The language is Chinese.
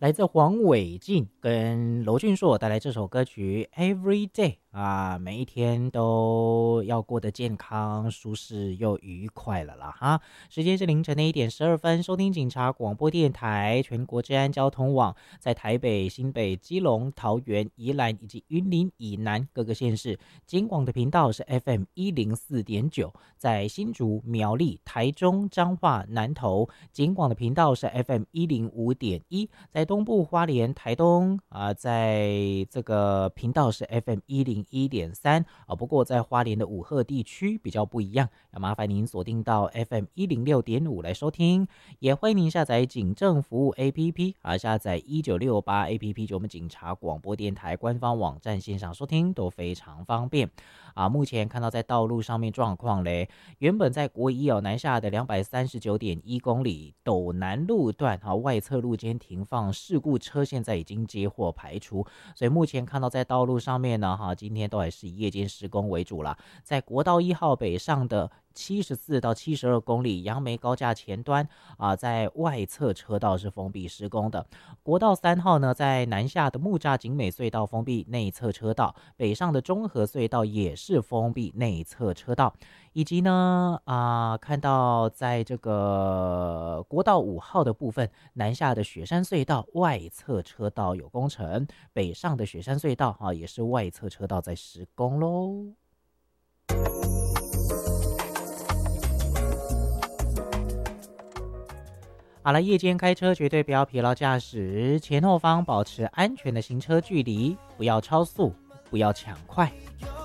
来自黄伟晋跟娄俊硕带来这首歌曲 Every Day 啊，每一天都要过得健康、舒适又愉快了啦哈。时间是凌晨的1:12，收听警察广播电台全国治安交通网，在台北、新北、基隆、桃园、宜兰以及云林以南各个县市，警广的频道是 FM104.9，在新竹、苗栗、台中、彰化、南投，警广的频道是 FM105.1，在东部花莲、台东在这个频道是 FM101.3不过在花莲的武鹤地区比较不一样，要麻烦您锁定到 FM106.5来收听，也欢迎您下载警政服务 APP 下载1968 APP， 就我们警察广播电台官方网站线上收听都非常方便目前看到在道路上面状况嘞，原本在国一南下的239.1公里斗南路段外侧路间停放事故车现在已经接获排除，所以目前看到在道路上面呢今天都还是以夜间施工为主啦。在国道1号北上的74到72公里杨梅高架前端在外侧车道是封闭施工的。国道3号呢，在南下的木栅景美隧道封闭内侧车道，北上的中和隧道也是封闭内侧车道，以及呢看到在这个国道5号的部分，南下的雪山隧道外侧车道有工程，北上的雪山隧道也是外侧车道在施工咯。好了，夜间开车绝对不要疲劳驾驶，前后方保持安全的行车距离，不要超速，不要抢快。